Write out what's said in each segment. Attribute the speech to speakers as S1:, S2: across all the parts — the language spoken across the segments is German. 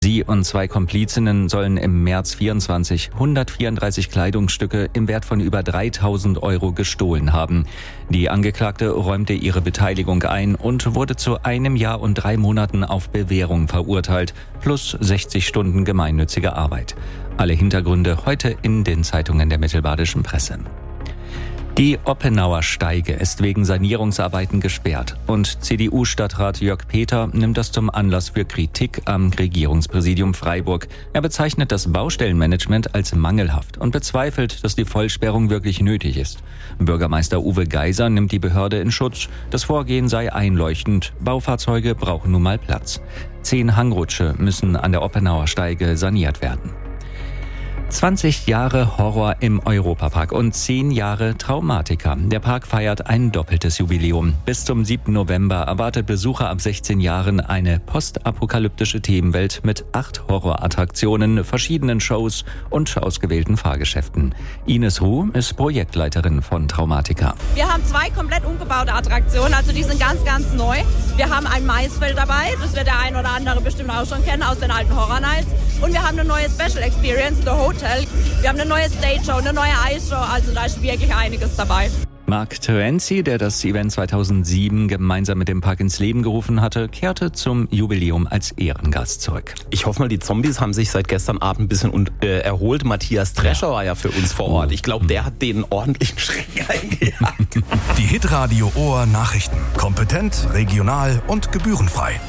S1: Sie und 2 Komplizinnen sollen im März 24 134 Kleidungsstücke im Wert von über 3.000 € gestohlen haben. Die Angeklagte räumte ihre Beteiligung ein und wurde zu 1 Jahr und 3 Monaten auf Bewährung verurteilt, plus 60 Stunden gemeinnützige Arbeit. Alle Hintergründe heute in den Zeitungen der mittelbadischen Presse. Die Oppenauer Steige ist wegen Sanierungsarbeiten gesperrt und CDU-Stadtrat Jörg Peter nimmt das zum Anlass für Kritik am Regierungspräsidium Freiburg. Er bezeichnet das Baustellenmanagement als mangelhaft und bezweifelt, dass die Vollsperrung wirklich nötig ist. Bürgermeister Uwe Geiser nimmt die Behörde in Schutz. Das Vorgehen sei einleuchtend. Baufahrzeuge brauchen nun mal Platz. 10 Hangrutsche müssen an der Oppenauer Steige saniert werden. 20 Jahre Horror im Europapark und 10 Jahre Traumatiker. Der Park feiert ein doppeltes Jubiläum. Bis zum 7. November erwartet Besucher ab 16 Jahren eine postapokalyptische Themenwelt mit 8 Horrorattraktionen, verschiedenen Shows und ausgewählten Fahrgeschäften. Ines Ruh ist Projektleiterin von Traumatiker.
S2: Wir haben 2 komplett umgebaute Attraktionen, also die sind ganz, ganz neu. Wir haben ein Maisfeld dabei, das wird der ein oder andere bestimmt auch schon kennen aus den alten Horror Nights. Und wir haben eine neue Special Experience, The Hotel. Wir haben eine neue Stage Show, eine neue Eisshow, also da ist wirklich einiges dabei.
S1: Mark Terenzi, der das Event 2007 gemeinsam mit dem Park ins Leben gerufen hatte, kehrte zum Jubiläum als Ehrengast zurück.
S3: Ich hoffe mal, die Zombies haben sich seit gestern Abend ein bisschen erholt. Matthias Drescher war ja für uns vor Ort. Ich glaube, der hat denen ordentlichen Schreck eingejagt.
S4: Die Hitradio Ohr Nachrichten. Kompetent, regional und gebührenfrei.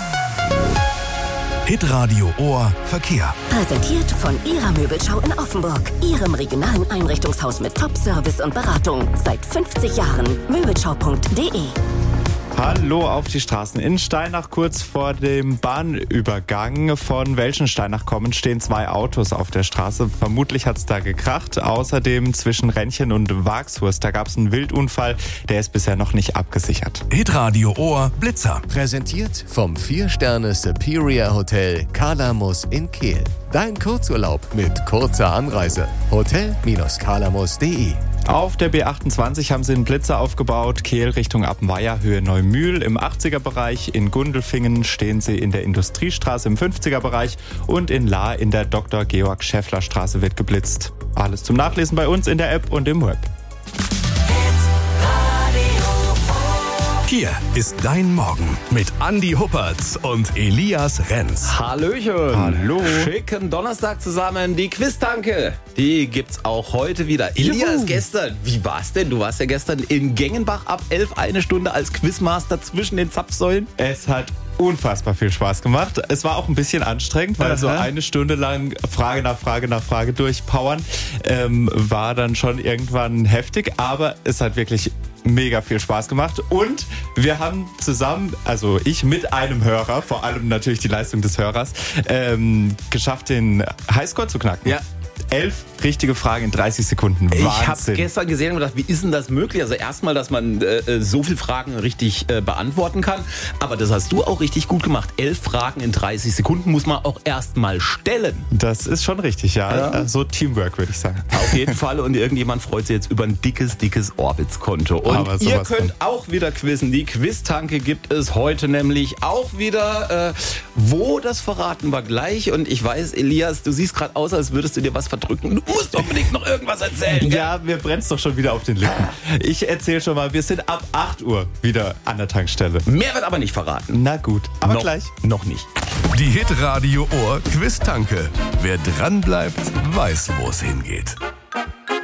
S4: Hitradio Ohr Verkehr.
S5: Präsentiert von Ihrer Möbelschau in Offenburg. Ihrem regionalen Einrichtungshaus mit Top-Service und Beratung. Seit 50 Jahren. Möbelschau.de.
S6: Hallo auf die Straßen. In Steinach, kurz vor dem Bahnübergang von Welschensteinach kommend, stehen 2 Autos auf der Straße. Vermutlich hat es da gekracht. Außerdem zwischen Rennchen und Wagshurst, da gab es einen Wildunfall. Der ist bisher noch nicht abgesichert.
S4: Hitradio Ohr Blitzer.
S7: Präsentiert vom 4-Sterne Superior Hotel Kalamus in Kehl. Dein Kurzurlaub mit kurzer Anreise. Hotel-kalamus.de.
S6: Auf der B28 haben sie einen Blitzer aufgebaut, Kehl Richtung Appenweier, Höhe Neumühl. Im 80er-Bereich in Gundelfingen stehen sie in der Industriestraße im 50er-Bereich und in Lahr in der Dr. Georg-Schäffler-Straße wird geblitzt. Alles zum Nachlesen bei uns in der App und im Web.
S4: Hier ist dein Morgen mit Andi Huppertz und Elias Renz.
S3: Hallöchen.
S6: Hallo.
S3: Schicken Donnerstag zusammen. Die Quiztanke, die gibt's auch heute wieder. Elias, gestern, wie war's denn? Du warst ja gestern in Gengenbach ab 11 eine Stunde als Quizmaster zwischen den Zapfsäulen.
S6: Es hat unfassbar viel Spaß gemacht. Es war auch ein bisschen anstrengend, weil so eine Stunde lang Frage nach Frage nach Frage durchpowern war dann schon irgendwann heftig, aber es hat wirklich mega viel Spaß gemacht und wir haben zusammen, also ich mit einem Hörer, vor allem natürlich die Leistung des Hörers, geschafft, den Highscore zu knacken.
S3: Ja.
S6: 11 richtige Fragen in 30 Sekunden. Wahnsinn.
S3: Ich habe gestern gesehen und gedacht, wie ist denn das möglich? Also erstmal, dass man so viele Fragen richtig beantworten kann. Aber das hast du auch richtig gut gemacht. 11 Fragen in 30 Sekunden muss man auch erstmal stellen.
S6: Das ist schon richtig, ja. So Teamwork, würde ich sagen.
S3: Auf jeden Fall. Und irgendjemand freut sich jetzt über ein dickes Orbitz-Konto. Und ihr könnt auch wieder quizzen. Die Quiztanke gibt es heute nämlich auch wieder. Wo, das verraten wir gleich. Und ich weiß, Elias, du siehst gerade aus, als würdest du dir was verdrücken. Du musst unbedingt noch irgendwas erzählen.
S6: Ja, mir brennt's doch schon wieder auf den Lippen. Ich erzähle schon mal, wir sind ab 8 Uhr wieder an der Tankstelle.
S3: Mehr wird aber nicht verraten.
S6: Na gut, aber gleich.
S3: Noch nicht.
S4: Die Hitradio Ohr Quiztanke. Wer dran bleibt, weiß, wo es hingeht.